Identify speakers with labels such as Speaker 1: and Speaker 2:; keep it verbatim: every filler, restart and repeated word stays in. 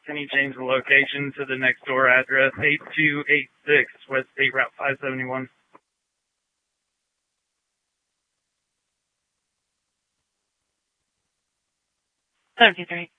Speaker 1: Can you change the location to the next door address, eight two eight six West State Route five seventy-one?
Speaker 2: seven two three.